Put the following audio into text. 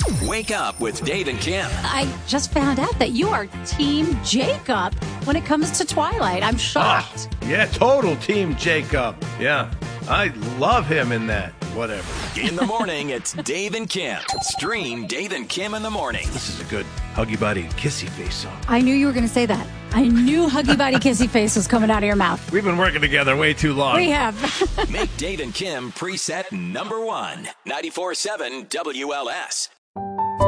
Wake up with Dave and Kim. I just found out that you are Team Jacob when it comes to Twilight. I'm shocked. Yeah, total Team Jacob. Yeah, I love him in that. Whatever. In the morning, it's Dave and Kim. Stream Dave and Kim in the morning. This is a good Huggy Buddy Kissy Face song. I knew you were going to say that. I knew Huggy Buddy Kissy Face was coming out of your mouth. We've been working together way too long. We have. Make Dave and Kim preset number 1. 94.7 WLS.